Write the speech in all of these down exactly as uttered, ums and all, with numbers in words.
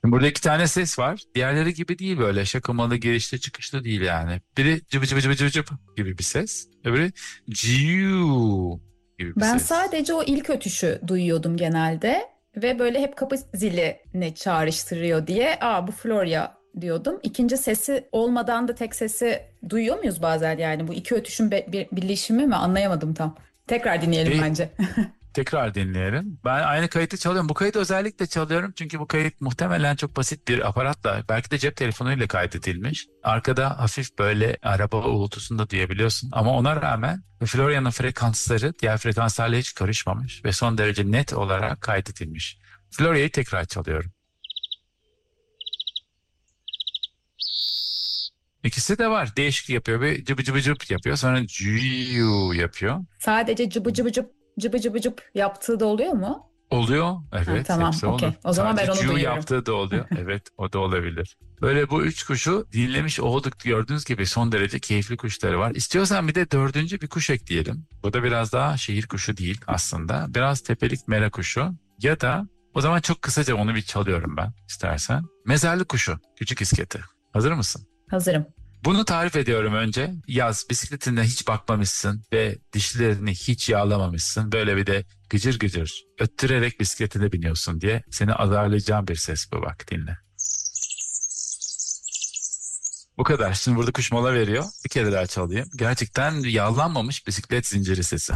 Burada iki tane ses var. Diğerleri gibi değil, böyle şakamalı girişli çıkışlı değil yani. Biri cıbı cıbı cıbı cıbı cıbı gibi bir ses. Öbürü ciu gibi bir Ben ses. sadece o ilk ötüşü duyuyordum genelde ve böyle hep kapı zilini çağrıştırıyor diye aa bu Florya diyordum. İkinci sesi olmadan da tek sesi duyuyor muyuz bazen, yani bu iki ötüşün be- bir, birleşimi mi, anlayamadım tam. Tekrar dinleyelim E, bence. Tekrar dinleyelim. Ben aynı kayıtı çalıyorum. Bu kayıtı özellikle çalıyorum çünkü bu kayıt muhtemelen çok basit bir aparatla, belki de cep telefonuyla kaydedilmiş. Arkada hafif böyle araba uğultusunu da duyabiliyorsun. Ama ona rağmen Florya'nın frekansları diğer frekanslarla hiç karışmamış ve son derece net olarak kaydedilmiş. Florya'yı tekrar çalıyorum. İkisi de var. Değişik yapıyor. Bir cıbı cıbı cıp yapıyor. Sonra cüyu yapıyor. Sadece cıbı cıbı cıp cıbı cıbı cıp yaptığı da oluyor mu? Oluyor. Ha, Evet, tamam, hepsi olur. okey. O zaman ben Sadece onu Cu duyuyorum. yaptığı da oluyor. Evet, o da olabilir. Böyle bu üç kuşu dinlemiş olduk, gördüğünüz gibi son derece keyifli kuşları var. İstiyorsan bir de dördüncü bir kuş ekleyelim. Bu da biraz daha şehir kuşu değil aslında. Biraz tepelik mera kuşu. Ya da o zaman çok kısaca onu bir çalıyorum ben istersen. Mezarlık kuşu, küçük isketi. Hazır mısın? Hazırım. Bunu tarif ediyorum önce. Yaz, bisikletine hiç bakmamışsın ve dişlerini hiç yağlamamışsın. Böyle bir de gıcır gıcır öttürerek bisikletine biniyorsun diye seni azarlayacağım bir ses bu, bak dinle. Bu kadar. Şimdi burada kuş mola veriyor. Bir kere daha çalayım. Gerçekten yağlanmamış bisiklet zinciri sesi.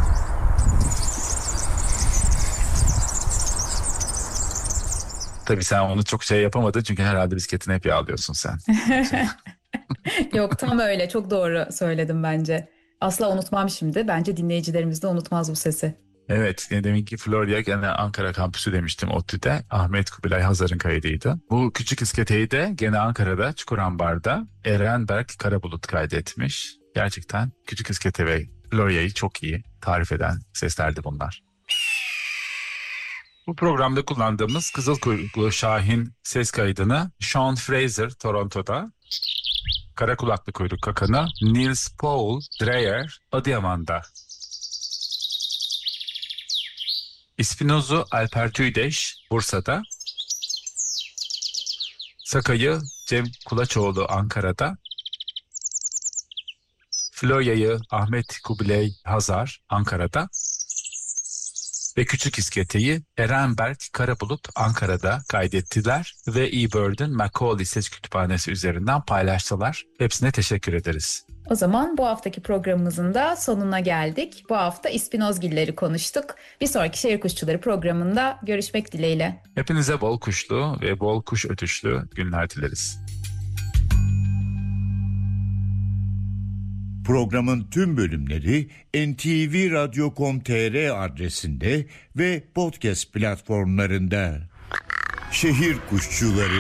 Tabii sen onu çok şey yapamadın çünkü herhalde bisikletini hep yağlıyorsun sen. Yok, tam öyle, çok doğru söyledim bence. Asla unutmam şimdi. Bence dinleyicilerimiz de unutmaz bu sesi. Evet, e, deminki Florya gene Ankara kampüsü demiştim, ODTÜ'de. Ahmet Kubilay Hazar'ın kaydıydı. Bu küçük isketeyi de gene Ankara'da, Çukurambar'da Erenberk Karabulut kaydetmiş. Gerçekten küçük iskete ve Florya'yı çok iyi tarif eden seslerdi bunlar. Bu programda kullandığımız kızıl kuyruklu şahin ses kaydını Sean Fraser Toronto'da, kara kulaklı kuyruk kakanı Niels Paul Dreyer Adıyaman'da, İspinozu Alper Tüydeş Bursa'da, Sakay'ı Cem Kulaçoğlu Ankara'da, Florya'yı Ahmet Kubilay Hazar Ankara'da ve Küçük İskete'yi Erenberk Karabulut Ankara'da kaydettiler ve eBird'ün Macaulay Ses Kütüphanesi üzerinden paylaştılar. Hepsine teşekkür ederiz. O zaman bu haftaki programımızın da sonuna geldik. Bu hafta İspinozgilleri konuştuk. Bir sonraki Şehir Kuşçuları programında görüşmek dileğiyle. Hepinize bol kuşlu ve bol kuş ötüşlü günler dileriz. Programın tüm bölümleri en te ve radyo nokta com nokta tr adresinde ve podcast platformlarında. Şehir Kuşçuları.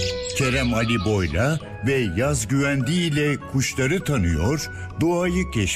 Kerem Ali Boy'la ve Yaz Güvendi ile kuşları tanıyor, doğayı keşfediyor.